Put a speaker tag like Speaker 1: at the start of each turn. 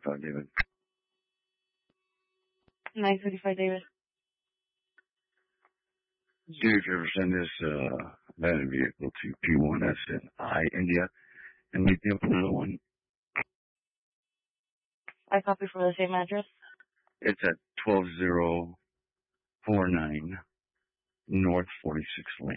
Speaker 1: 935, David.
Speaker 2: 935, David.
Speaker 1: Do you ever send this abandoned vehicle to P1SNI India and leave the approval one?
Speaker 2: I copy for the same address.
Speaker 1: It's at 12049 North 46th Lane.